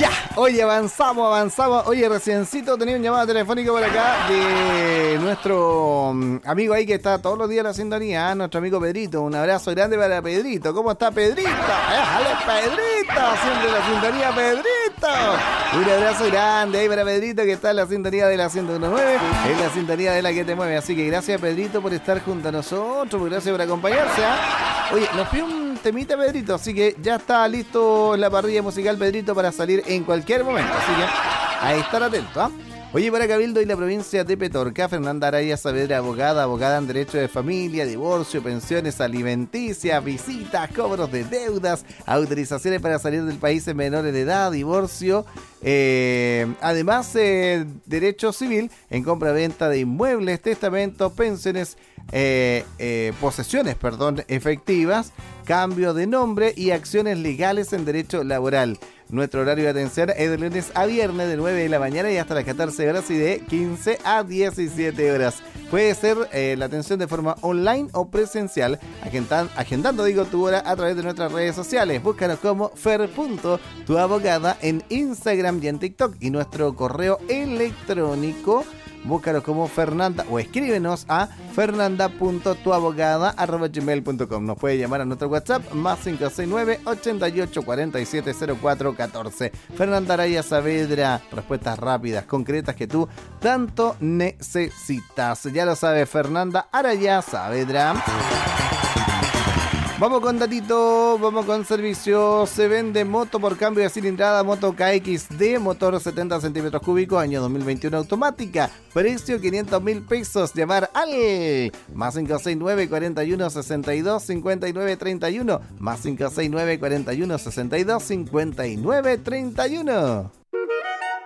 Ya, oye, avanzamos. Oye, reciencito tenía un llamado telefónico por acá de nuestro amigo ahí que está todos los días en la sintonía, nuestro amigo Pedrito. Un abrazo grande para Pedrito. ¿Cómo está Pedrito? ¡Déjale, Pedrito! Siempre en la sintonía, Pedrito. Un abrazo grande ahí para Pedrito que está en la sintonía de la 101.9, en la sintonía de la que te mueve. Así que gracias, Pedrito, por estar junto a nosotros, gracias por acompañarse. Oye, nos pidió un temita, Pedrito, así que ya está listo la parrilla musical, Pedrito, para salir en cualquier momento. Así que a estar atento, Oye, para Cabildo y la provincia de Petorca, Fernanda Araya Saavedra, abogada en derecho de familia, divorcio, pensiones alimenticias, visitas, cobros de deudas, autorizaciones para salir del país en menores de edad, divorcio, además derecho civil en compra-venta de inmuebles, testamentos, pensiones, posesiones, efectivas, cambio de nombre y acciones legales en derecho laboral. Nuestro horario de atención es de lunes a viernes de 9 de la mañana y hasta las 14 horas y de 15 a 17 horas. Puede ser la atención de forma online o presencial, agendando tu hora a través de nuestras redes sociales. Búscanos como fer.tuabogada en Instagram y en TikTok, y nuestro correo electrónico, búscanos como Fernanda o escríbenos a fernanda.tuabogada@gmail.com. Nos puede llamar a nuestro WhatsApp más 569-8847-0414. Fernanda Araya Saavedra, respuestas rápidas, concretas que tú tanto necesitas. Ya lo sabes, Fernanda Araya Saavedra. Vamos con datito, vamos con servicio. Se vende moto por cambio de cilindrada, moto KXD, motor 70 centímetros cúbicos, año 2021 automática, precio 500.000 pesos. Llamar al más 569 41 62 59 31, más 569 41 62 59 31.